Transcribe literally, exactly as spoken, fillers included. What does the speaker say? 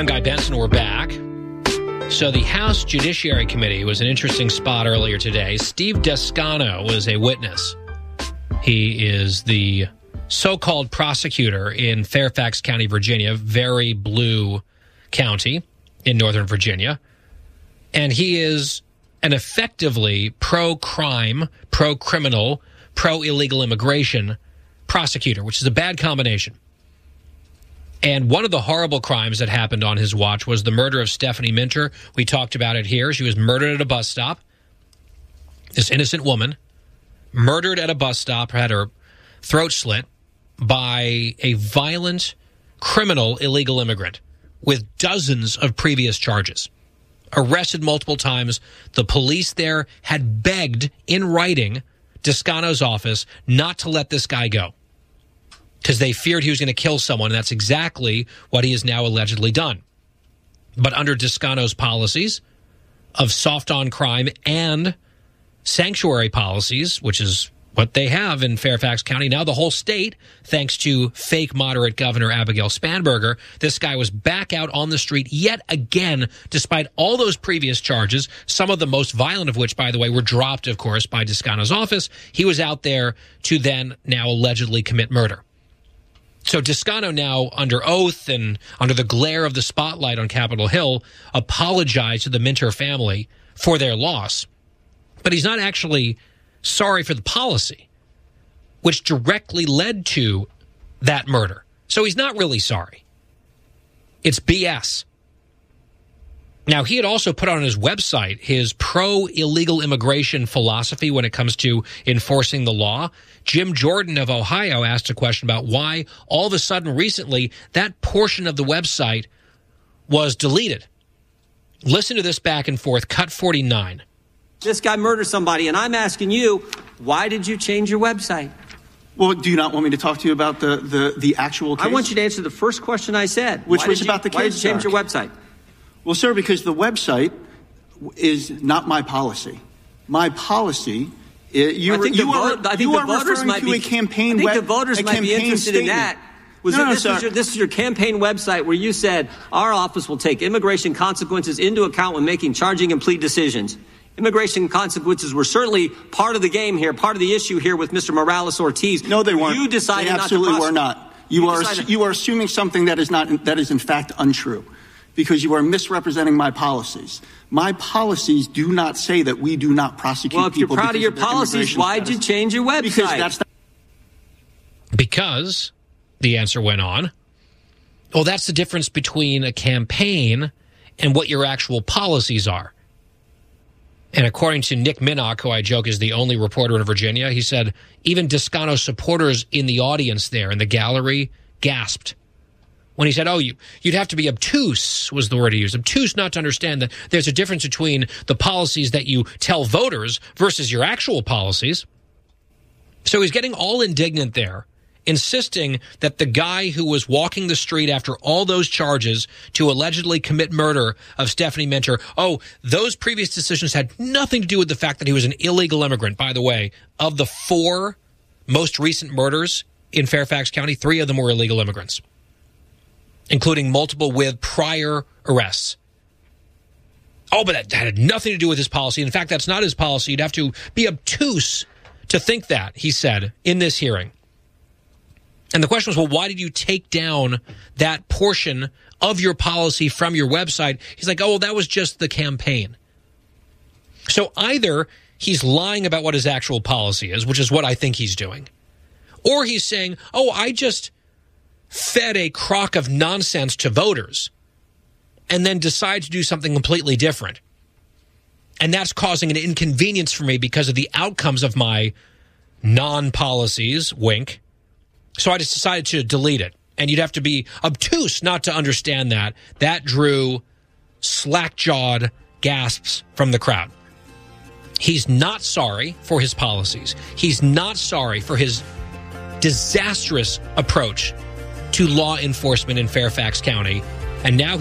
I'm Guy Benson. We're back. So the House Judiciary Committee was an interesting spot earlier today. Steve Descano was a witness. He is the so-called prosecutor in Fairfax County, Virginia, very blue county in Northern Virginia. And he is an effectively pro-crime, pro-criminal, pro-illegal immigration prosecutor, which is a bad combination. And one of the horrible crimes that happened on his watch was the murder of Stephanie Minter. We talked about it here. She was murdered at a bus stop. This innocent woman murdered at a bus stop, had her throat slit by a violent, criminal, illegal immigrant with dozens of previous charges. Arrested multiple times. The police there had begged in writing Descano's office not to let this guy go because they feared he was going to kill someone, and that's exactly what he has now allegedly done. But under Descano's policies of soft-on crime and sanctuary policies, which is what they have in Fairfax County, now the whole state, thanks to fake moderate Governor Abigail Spanberger, this guy was back out on the street yet again, despite all those previous charges, some of the most violent of which, by the way, were dropped, of course, by Descano's office. He was out there to then now allegedly commit murder. So Descano now, under oath and under the glare of the spotlight on Capitol Hill, apologized to the Minter family for their loss. But he's not actually sorry for the policy, which directly led to that murder. So he's not really sorry. It's B S. Now, he had also put on his website his pro-illegal immigration philosophy when it comes to enforcing the law. Jim Jordan of Ohio asked a question about why all of a sudden recently that portion of the website was deleted. Listen to this back and forth, cut forty-nine. This guy murdered somebody, and I'm asking you, why did you change your website? Well, do you not want me to talk to you about the, the, the actual case? I want you to answer the first question I said. Which why was you, about the case, Why did you change sir? your website? Well, sir, because the website is not my policy. My policy is... You I think you the, are, vote, I think you the are voters might to be... a campaign I think web, the voters might be interested statement. in that. Was no, it, no, this, sir. is your, this is your campaign website where you said, our office will take immigration consequences into account when making charging and plea decisions. Immigration consequences were certainly part of the game here, part of the issue here with Mister Morales-Ortiz. No, they weren't. You decided they not to absolutely prosecute. were not. You, You are decided- you are assuming something that is not that is in fact untrue, because you are misrepresenting my policies. My policies do not say that we do not prosecute Well, if you're people. proud of your of their policies, immigration why'd you status. change your website? Because that's not- Because, the answer went on, well, that's the difference between a campaign and what your actual policies are. And according to Nick Minnock, who I joke is the only reporter in Virginia, he said even Descano supporters in the audience there in the gallery gasped when he said, oh, you, you'd have to be obtuse, was the word he used. Obtuse not to understand that there's a difference between the policies that you tell voters versus your actual policies. So he's getting all indignant there, insisting that the guy who was walking the street after all those charges to allegedly commit murder of Stephanie Minter, oh, those previous decisions had nothing to do with the fact that he was an illegal immigrant. By the way, of the four most recent murders in Fairfax County, three of them were illegal immigrants, including multiple with prior arrests. Oh, but that had nothing to do with his policy. In fact, that's not his policy. You'd have to be obtuse to think that, he said in this hearing. And the question was, well, why did you take down that portion of your policy from your website? He's like, oh, well, that was just the campaign. So either he's lying about what his actual policy is, which is what I think he's doing, or he's saying, oh, I just fed a crock of nonsense to voters and then decide to do something completely different. And that's causing an inconvenience for me because of the outcomes of my non-policies, wink. So I just decided to delete it. And you'd have to be obtuse not to understand that. That drew slack-jawed gasps from the crowd. He's not sorry for his policies. He's not sorry for his disastrous approach to law enforcement in Fairfax County. And now